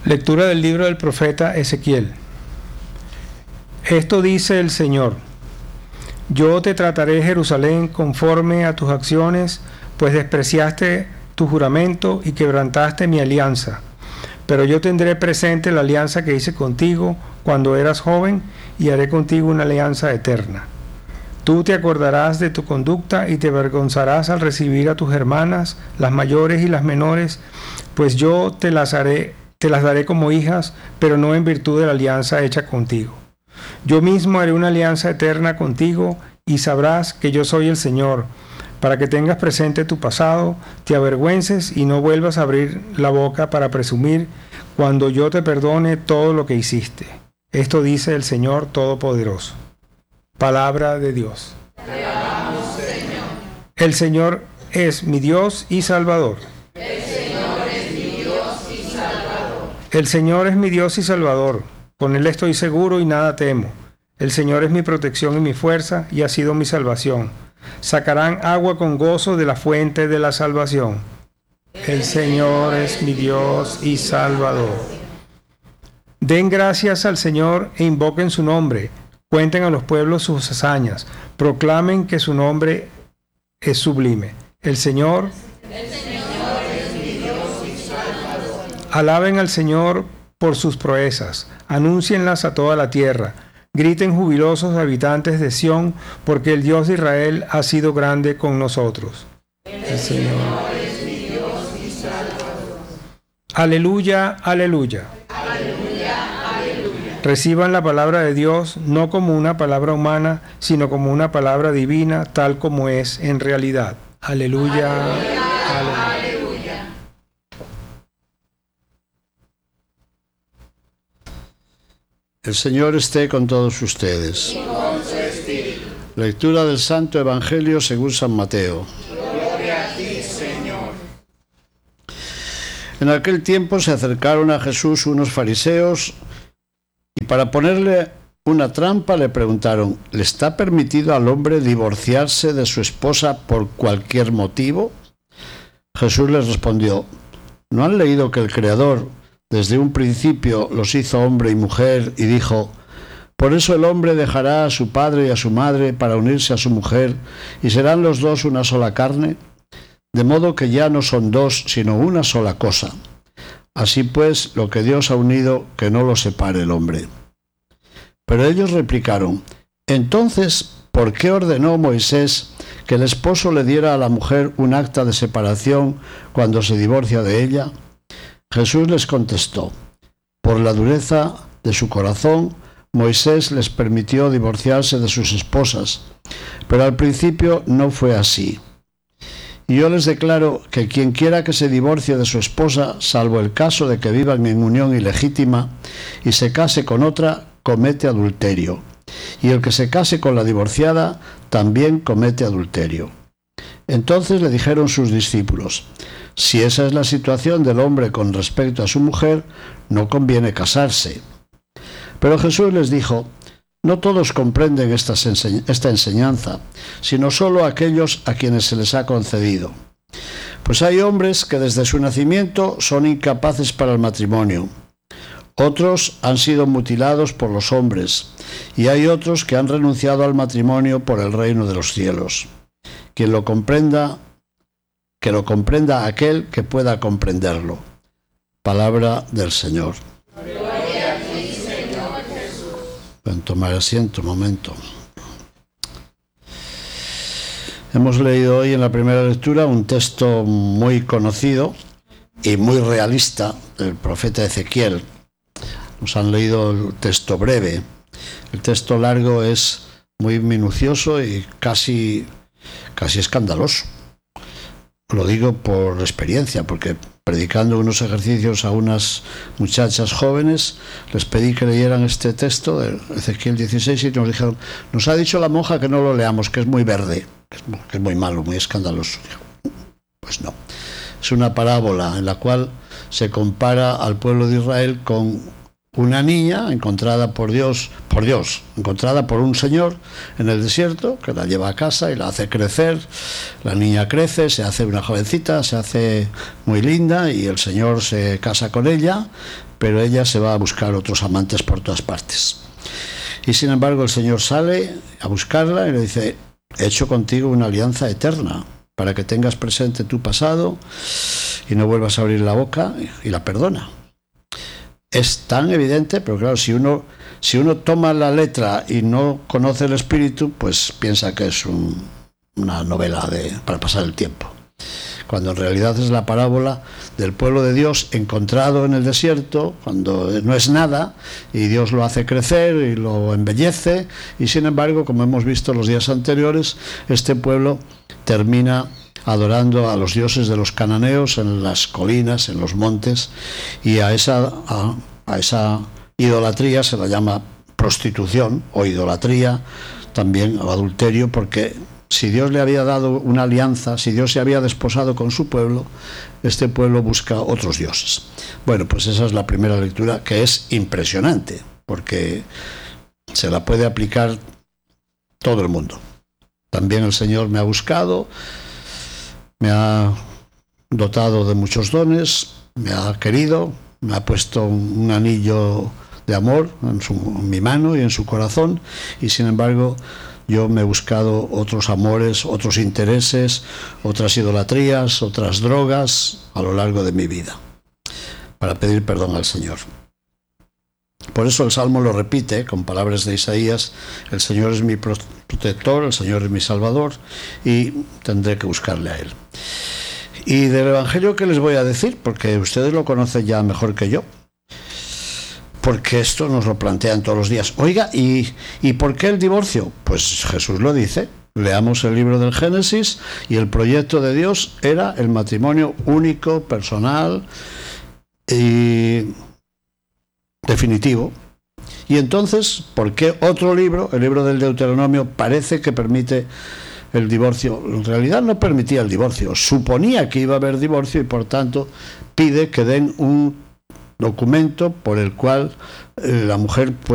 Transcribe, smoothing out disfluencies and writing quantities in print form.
Lectura del libro del profeta Ezequiel. Esto dice el Señor: Yo te trataré, Jerusalén, conforme a tus acciones, pues despreciaste tu juramento y quebrantaste mi alianza. Pero yo tendré presente la alianza que hice contigo cuando eras joven y haré contigo una alianza eterna. Tú te acordarás de tu conducta y te avergonzarás al recibir a tus hermanas, las mayores y las menores, pues yo te las daré como hijas, pero no en virtud de la alianza hecha contigo. Yo mismo haré una alianza eterna contigo y sabrás que yo soy el Señor, para que tengas presente tu pasado, te avergüences y no vuelvas a abrir la boca para presumir cuando yo te perdone todo lo que hiciste. Esto dice el Señor Todopoderoso. Palabra de Dios. Te amamos, Señor. El Señor es mi Dios y Salvador. El Señor es mi Dios y Salvador. El Señor es mi Dios y Salvador. Con Él estoy seguro y nada temo. El Señor es mi protección y mi fuerza, y ha sido mi salvación. Sacarán agua con gozo de la fuente de la salvación. El Señor es mi Dios y Salvador. Den gracias al Señor e invoquen su nombre. Cuenten a los pueblos sus hazañas. Proclamen que su nombre es sublime. El Señor es mi Dios y Salvador. Alaben al Señor por sus proezas. Anúncienlas a toda la tierra. Griten jubilosos habitantes de Sión, porque el Dios de Israel ha sido grande con nosotros. El Señor es mi Dios y Salvador. Aleluya, aleluya. Aleluya, aleluya. Reciban la palabra de Dios no como una palabra humana, sino como una palabra divina, tal como es en realidad. Aleluya, aleluya. Aleluya. El Señor esté con todos ustedes. Y con su espíritu. Lectura del Santo Evangelio según San Mateo. Gloria a ti, Señor. En aquel tiempo se acercaron a Jesús unos fariseos y para ponerle una trampa le preguntaron: ¿le está permitido al hombre divorciarse de su esposa por cualquier motivo? Jesús les respondió: ¿no han leído que el Creador desde un principio los hizo hombre y mujer y dijo: por eso el hombre dejará a su padre y a su madre para unirse a su mujer y serán los dos una sola carne? De modo que ya no son dos, sino una sola cosa. Así pues, lo que Dios ha unido, que no lo separe el hombre. Pero ellos replicaron: entonces, ¿por qué ordenó Moisés que el esposo le diera a la mujer un acta de separación cuando se divorcia de ella? Jesús les contestó: por la dureza de su corazón, Moisés les permitió divorciarse de sus esposas, pero al principio no fue así. Y yo les declaro que quien quiera que se divorcie de su esposa, salvo el caso de que vivan en unión ilegítima, y se case con otra, comete adulterio. Y el que se case con la divorciada, también comete adulterio. Entonces le dijeron sus discípulos: si esa es la situación del hombre con respecto a su mujer, no conviene casarse. Pero Jesús les dijo: no todos comprenden esta enseñanza, sino solo aquellos a quienes se les ha concedido. Pues hay hombres que desde su nacimiento son incapaces para el matrimonio. Otros han sido mutilados por los hombres, y hay otros que han renunciado al matrimonio por el reino de los cielos. Quien lo comprenda, que lo comprenda aquel que pueda comprenderlo. Palabra del Señor. Gloria a ti, Señor Jesús. Pueden tomar asiento un momento. Hemos leído hoy en la primera lectura un texto muy conocido y muy realista del profeta Ezequiel. Nos han leído el texto breve. El texto largo es muy minucioso y casi escandaloso. Lo digo por experiencia, porque predicando unos ejercicios a unas muchachas jóvenes, les pedí que leyeran este texto de Ezequiel 16 y nos dijeron: nos ha dicho la monja que no lo leamos, que es muy verde, que es muy malo, muy escandaloso. Pues no. Es una parábola en la cual se compara al pueblo de Israel con una niña encontrada por Dios, encontrada por un señor en el desierto, que la lleva a casa y la hace crecer. La niña crece, se hace una jovencita, se hace muy linda y el señor se casa con ella, pero ella se va a buscar otros amantes por todas partes. Y sin embargo el señor sale a buscarla y le dice: he hecho contigo una alianza eterna para que tengas presente tu pasado y no vuelvas a abrir la boca, y la perdona. Es tan evidente, pero claro, si uno toma la letra y no conoce el espíritu, pues piensa que es una novela para pasar el tiempo, cuando en realidad es la parábola del pueblo de Dios encontrado en el desierto, cuando no es nada, y Dios lo hace crecer y lo embellece, y sin embargo, como hemos visto los días anteriores, este pueblo termina adorando a los dioses de los cananeos en las colinas, en los montes, y a esa idolatría se la llama prostitución o idolatría, también o adulterio, porque si Dios le había dado una alianza, si Dios se había desposado con su pueblo, este pueblo busca otros dioses. Bueno, pues esa es la primera lectura, que es impresionante, porque se la puede aplicar todo el mundo. También el Señor me ha buscado, me ha dotado de muchos dones, me ha querido, me ha puesto un anillo de amor en mi mano y en su corazón, y sin embargo yo me he buscado otros amores, otros intereses, otras idolatrías, otras drogas a lo largo de mi vida, para pedir perdón al Señor. Por eso el Salmo lo repite con palabras de Isaías: el Señor es mi protector, el Señor es mi salvador, y tendré que buscarle a Él. Y del Evangelio, ¿qué les voy a decir? Porque ustedes lo conocen ya mejor que yo, porque esto nos lo plantean todos los días. Oiga, ¿y por qué el divorcio? Pues Jesús lo dice. Leamos el libro del Génesis, y el proyecto de Dios era el matrimonio único, personal y definitivo. Y entonces, ¿por qué otro libro, el libro del Deuteronomio, parece que permite el divorcio? En realidad no permitía el divorcio, suponía que iba a haber divorcio, y por tanto pide que den un documento por el cual la mujer puede